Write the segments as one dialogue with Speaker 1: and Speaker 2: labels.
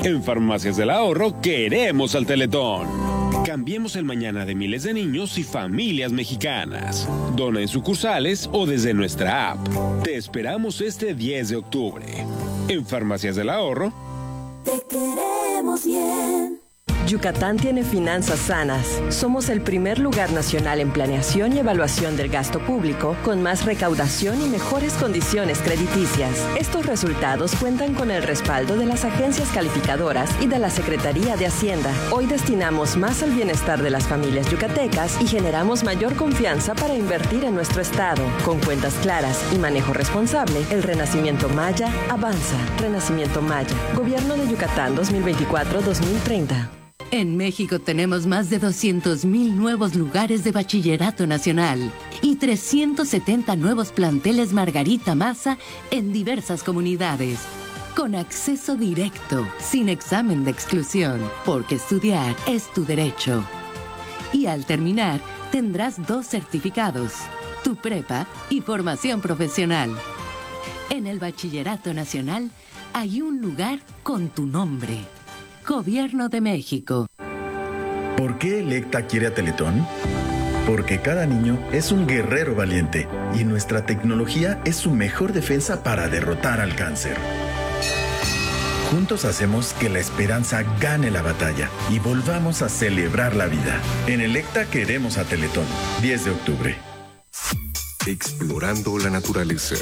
Speaker 1: En Farmacias del Ahorro queremos al Teletón. Cambiemos el mañana de miles de niños y familias mexicanas. Dona en sucursales o desde nuestra app. Te esperamos este 10 de octubre. En Farmacias del Ahorro.
Speaker 2: Te queremos bien.
Speaker 3: Yucatán tiene finanzas sanas. Somos el primer lugar nacional en planeación y evaluación del gasto público, con más recaudación y mejores condiciones crediticias. Estos resultados cuentan con el respaldo de las agencias calificadoras y de la Secretaría de Hacienda. Hoy destinamos más al bienestar de las familias yucatecas y generamos mayor confianza para invertir en nuestro estado. Con cuentas claras y manejo responsable, el Renacimiento Maya avanza. Renacimiento Maya. Gobierno de Yucatán 2024-2030.
Speaker 4: En México tenemos más de 200,000 nuevos lugares de bachillerato nacional y 370 nuevos planteles Margarita Maza en diversas comunidades. Con acceso directo, sin examen de exclusión, porque estudiar es tu derecho. Y al terminar, tendrás 2 certificados, tu prepa y formación profesional. En el Bachillerato Nacional hay un lugar con tu nombre. Gobierno de México.
Speaker 5: ¿Por qué Electa quiere a Teletón? Porque cada niño es un guerrero valiente y nuestra tecnología es su mejor defensa para derrotar al cáncer. Juntos hacemos que la esperanza gane la batalla y volvamos a celebrar la vida. En Electa queremos a Teletón. 10 de octubre.
Speaker 6: Explorando la naturaleza.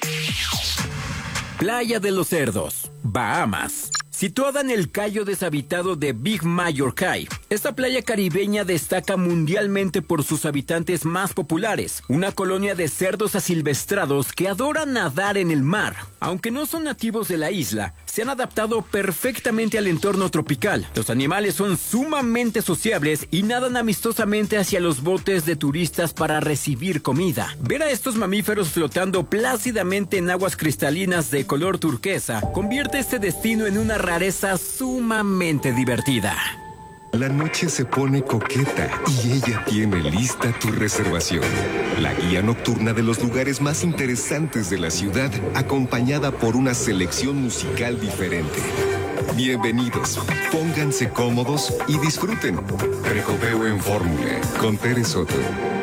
Speaker 7: Playa de los Cerdos, Bahamas. Situada en el cayo deshabitado de Big Major Cay, esta playa caribeña destaca mundialmente por sus habitantes más populares, una colonia de cerdos asilvestrados que adoran nadar en el mar. Aunque no son nativos de la isla, se han adaptado perfectamente al entorno tropical. Los animales son sumamente sociables y nadan amistosamente hacia los botes de turistas para recibir comida. Ver a estos mamíferos flotando plácidamente en aguas cristalinas de color turquesa convierte este destino en una rareza sumamente divertida.
Speaker 6: La noche se pone coqueta y ella tiene lista tu reservación. La guía nocturna de los lugares más interesantes de la ciudad, acompañada por una selección musical diferente. Bienvenidos, pónganse cómodos y disfruten. Precopeo en Fórmula, con Tere Soto.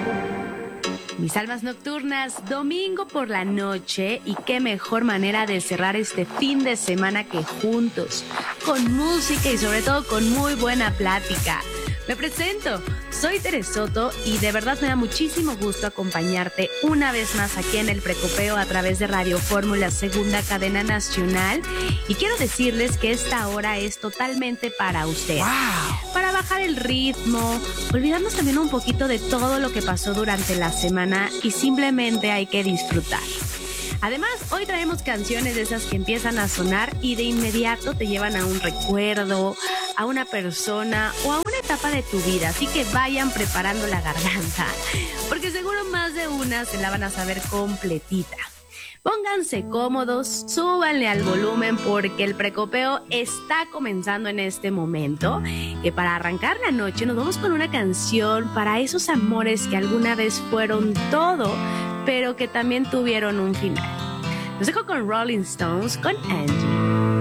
Speaker 8: Mis almas nocturnas, domingo por la noche, y qué mejor manera de cerrar este fin de semana que juntos, con música y sobre todo con muy buena plática. Me presento, soy Tere Soto y de verdad me da muchísimo gusto acompañarte una vez más aquí en el Precopeo a través de Radio Fórmula, segunda cadena nacional. Y quiero decirles que esta hora es totalmente para ustedes. ¡Wow! Para bajar el ritmo, olvidarnos también un poquito de todo lo que pasó durante la semana y simplemente hay que disfrutar. Además, hoy traemos canciones de esas que empiezan a sonar y de inmediato te llevan a un recuerdo, a una persona o a una etapa de tu vida. Así que vayan preparando la garganta, porque seguro más de una se la van a saber completita. Pónganse cómodos, súbanle al volumen porque el Precopeo está comenzando en este momento. Que para arrancar la noche nos vamos con una canción para esos amores que alguna vez fueron todo, pero que también tuvieron un final. Los dejo con Rolling Stones, con Angie.